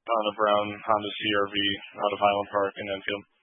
on a brown Honda CRV out of Highland Park in Enfield.